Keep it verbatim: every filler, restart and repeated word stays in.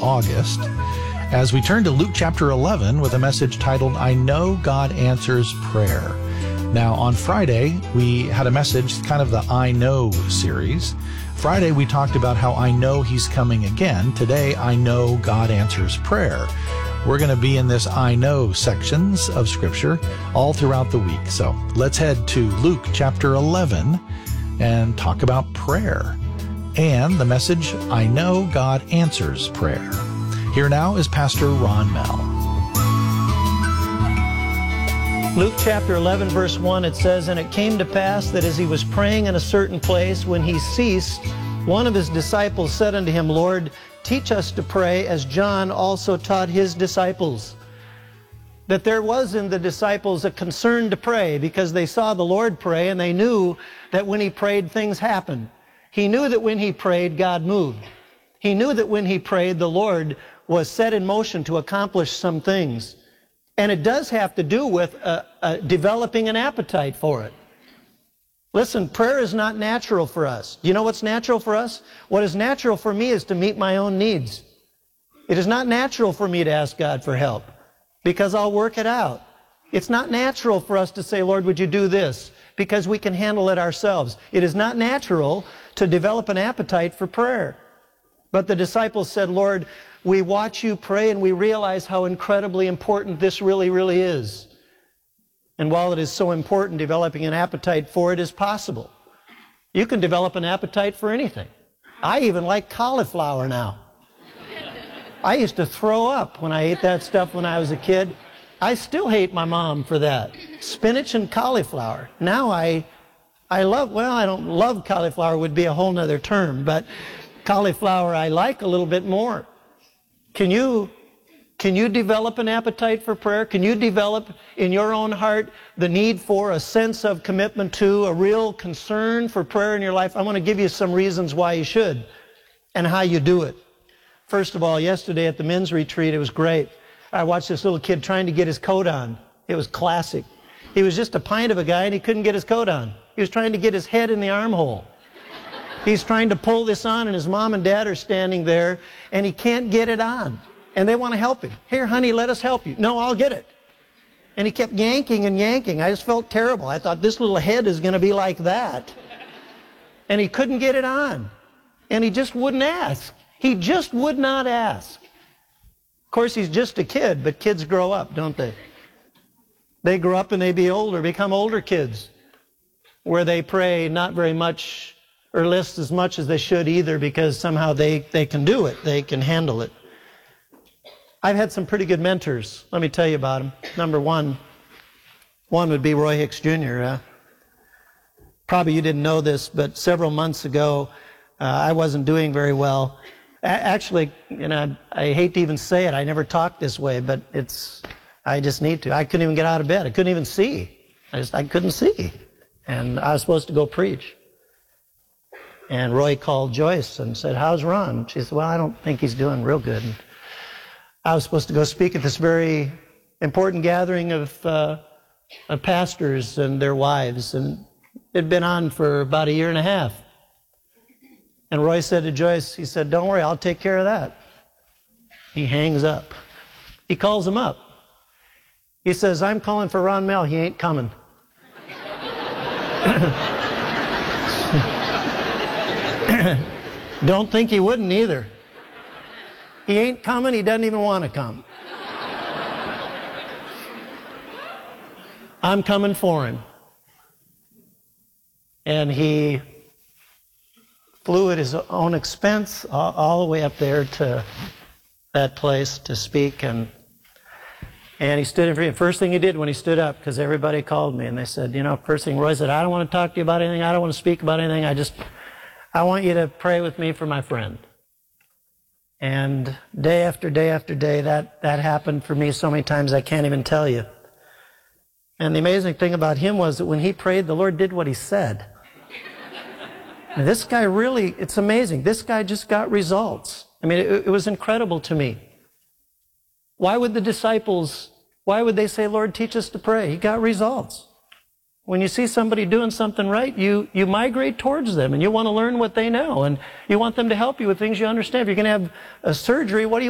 August, as we turn to Luke chapter eleven with a message titled, I Know God Answers Prayer. Now, on Friday, we had a message, kind of the I Know series. Friday, we talked about how I know He's coming again. Today, I know God answers prayer. We're going to be in this I know sections of Scripture all throughout the week. So let's head to Luke chapter eleven and talk about prayer and the message, I know God answers prayer. Here now is Pastor Ron Mell. Luke chapter eleven, verse one, it says, And it came to pass that as he was praying in a certain place, when he ceased, one of his disciples said unto him, Lord, teach us to pray, as John also taught his disciples. That there was in the disciples a concern to pray, because they saw the Lord pray, and they knew that when he prayed, things happened. He knew that when he prayed, God moved. He knew that when he prayed, the Lord was set in motion to accomplish some things. And it does have to do with uh, uh, developing an appetite for it. Listen, prayer is not natural for us. Do you know what's natural for us? What is natural for me is to meet my own needs. It is not natural for me to ask God for help, because I'll work it out. It's not natural for us to say, Lord, would you do this? Because we can handle it ourselves. It is not natural to develop an appetite for prayer. But the disciples said, Lord, we watch you pray and we realize how incredibly important this really, really is. And while it is so important, developing an appetite for it is possible. You can develop an appetite for anything. I even like cauliflower now. I used to throw up when I ate that stuff when I was a kid. I still hate my mom for that. Spinach and cauliflower. Now I, I love, well, I don't love cauliflower, would be a whole nother term, but cauliflower I like a little bit more. Can you, can you develop an appetite for prayer? Can you develop in your own heart the need for a sense of commitment to, a real concern for prayer in your life? I want to give you some reasons why you should and how you do it. First of all, yesterday at the men's retreat, it was great. I watched this little kid trying to get his coat on. It was classic. He was just a pint of a guy and he couldn't get his coat on. He was trying to get his head in the armhole. He's trying to pull this on and his mom and dad are standing there and he can't get it on. And they want to help him. Here, honey, let us help you. No, I'll get it. And he kept yanking and yanking. I just felt terrible. I thought this little head is going to be like that. And he couldn't get it on. And he just wouldn't ask. He just would not ask. Of course, he's just a kid, but kids grow up, don't they? They grow up and they be older, become older kids, where they pray not very much or list as much as they should either, because somehow they, they can do it. They can handle it. I've had some pretty good mentors. Let me tell you about them. Number one, one would be Roy Hicks Junior Uh, probably you didn't know this, but several months ago, uh, I wasn't doing very well. A- actually, you know, I hate to even say it. I never talked this way, but it's, I just need to. I couldn't even get out of bed. I couldn't even see. I just, I couldn't see. And I was supposed to go preach. And Roy called Joyce and said, how's Ron? She said, well, I don't think he's doing real good. And I was supposed to go speak at this very important gathering of, uh, of pastors and their wives. And it had been on for about a year and a half. And Roy said to Joyce, he said, don't worry, I'll take care of that. He hangs up. He calls him up. He says, I'm calling for Ron Mell. He ain't coming. Don't think he wouldn't either. He ain't coming. He doesn't even want to come. I'm coming for him. And he flew at his own expense all, all the way up there to that place to speak. And and he stood in front. First thing he did when he stood up, because everybody called me and they said, you know, first thing Roy said, I don't want to talk to you about anything. I don't want to speak about anything. I just, I want you to pray with me for my friend. And day after day after day, that, that happened for me so many times I can't even tell you. And the amazing thing about him was that when he prayed, the Lord did what he said. And this guy really, it's amazing. This guy just got results. I mean, it, it was incredible to me. Why would the disciples, why would they say, Lord, teach us to pray? He got results. When you see somebody doing something right, you, you migrate towards them and you want to learn what they know and you want them to help you with things you understand. If you're going to have a surgery, what do you